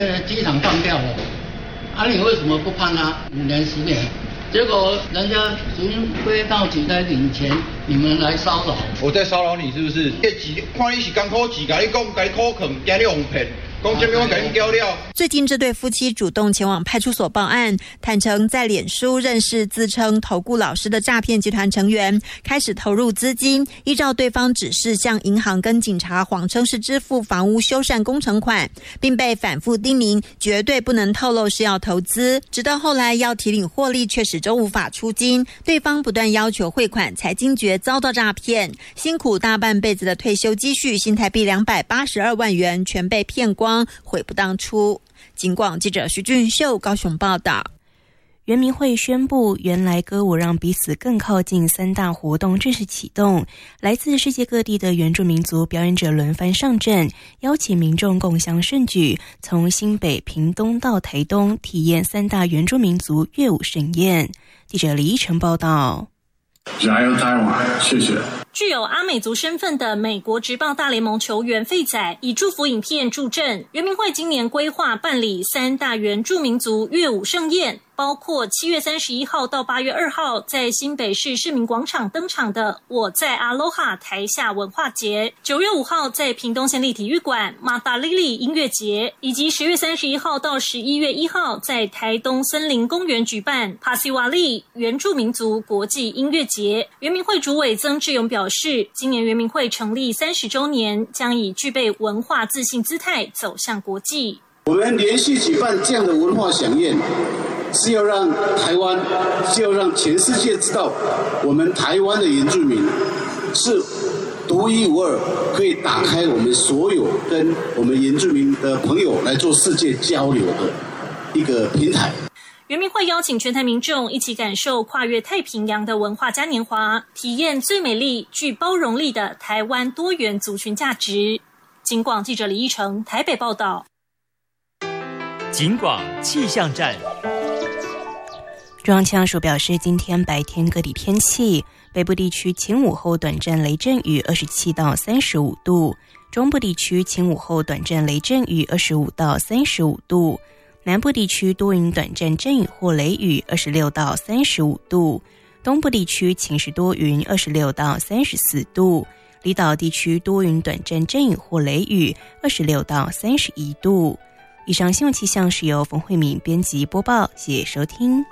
机场放掉了，你为什么不判他5年10年？结果人家巡归到局在领钱，你们来骚扰。 我在骚扰你是不是？看你是艰苦钱，甲你讲，甲你苦劝，惊你哄骗。 最近这对夫妻主动前往派出所报案，坦诚在脸书认识自称投顾老师的诈骗集团成员，开始投入资金，依照对方指示向银行跟警察谎称是支付房屋修缮工程款，并被反复叮咛绝对不能透露是要投资，直到后来要提领获利却始终无法出金，对方不断要求汇款，才惊觉遭到诈骗，辛苦大半辈子的退休积蓄新台币282万元全被骗光，悔不当初。警广记者徐俊秀高雄报道。 原民会宣布，原来歌舞让彼此更靠近3大活动正式启动，来自世界各地的原住民族表演者轮番上阵，邀请民众共襄盛举，从新北、屏东到台东体验3大原住民族乐舞盛宴。记者李依晨报道。 加油台湾，谢谢。 具有阿美族身份的美国职棒大联盟球员费仔以祝福影片助阵。原民会今年规划办理3大原住民族乐舞盛宴，包括7月31号到8月2号在新北市市民广场登场的我在阿罗哈台下文化节，9月5号在屏东县立体育馆马达利利音乐节，以及10月31号到11月1号在台东森林公园举办帕西瓦利原住民族国际音乐节。原民会主委曾志勇表示，今年原民会成立30周年，将以具备文化自信姿态走向国际。 我们连续举办这样的文化飨宴，是要让台湾，是要让全世界知道，我们台湾的原住民是独一无二，可以打开我们所有跟我们原住民的朋友来做世界交流的一个平台。 原民会邀请全台民众一起感受跨越太平洋的文化嘉年华，体验最美丽、具包容力的台湾多元族群价值。警广记者李依成台北报道。 警广气象站。 中央气象署表示，今天白天各地天气，北部地区晴午后短暂雷阵雨27到35度，中部地区晴午后短暂雷阵雨25到35度，南部地区多云短暂阵雨或雷雨26到35度，东部地区晴时多云26到34度，离岛地区多云短暂阵雨或雷雨26到31度。以上新闻气象是由冯慧敏编辑播报，谢谢收听。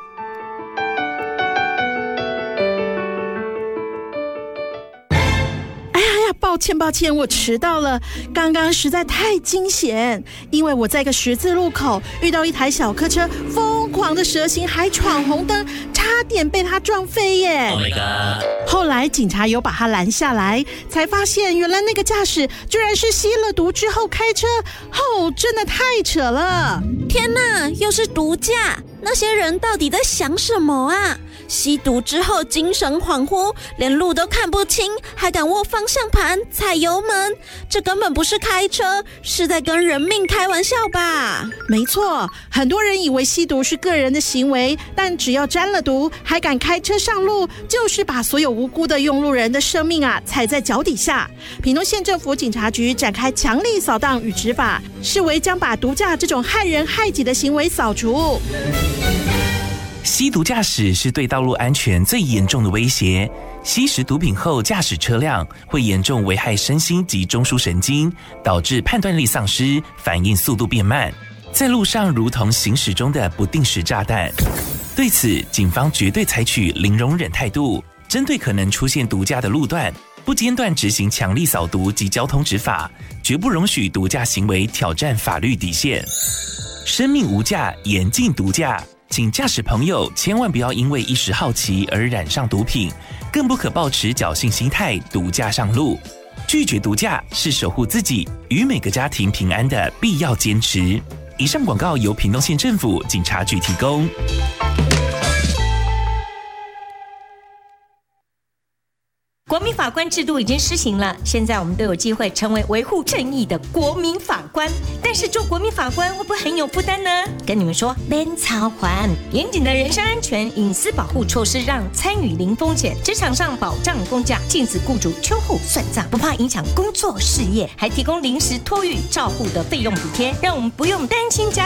抱歉，我迟到了。刚刚实在太惊险，因为我在一个十字路口遇到一台小客车疯狂的蛇行，还闯红灯，差点被他撞飞耶。 Oh my god！ 后来警察有把他拦下来，才发现原来那个驾驶居然是吸了毒之后开车，真的太扯了。 天哪，又是毒驾！那些人到底在想什么啊？吸毒之后精神恍惚，连路都看不清，还敢握方向盘踩油门，这根本不是开车，是在跟人命开玩笑吧？ 没错，很多人以为吸毒是个人的行为，但只要沾了毒还敢开车上路，就是把所有无辜的用路人的生命踩在脚底下。屏东县政府警察局展开强力扫荡与执法，视为将把毒驾这种害人害己的行为扫除。 吸毒驾驶是对道路安全最严重的威胁。吸食毒品后驾驶车辆，会严重危害身心及中枢神经，导致判断力丧失，反应速度变慢，在路上如同行驶中的不定时炸弹。对此，警方绝对采取零容忍态度，针对可能出现毒驾的路段，不间断执行强力扫毒及交通执法，绝不容许毒驾行为挑战法律底线。生命无价，严禁毒驾。请驾驶朋友千万不要因为一时好奇而染上毒品，更不可抱持侥幸心态毒驾上路。拒绝毒驾是守护自己与每个家庭平安的必要坚持。以上广告由屏东县政府警察局提供。 国民法官制度已经施行了，现在我们都有机会成为维护正义的国民法官。但是做国民法官会不会很有负担呢？跟你们说，免操还。严谨的人身安全、隐私保护措施让参与零风险，职场上保障公假，禁止雇主秋后算账，不怕影响工作事业，还提供临时托育照护的费用补贴，让我们不用担心家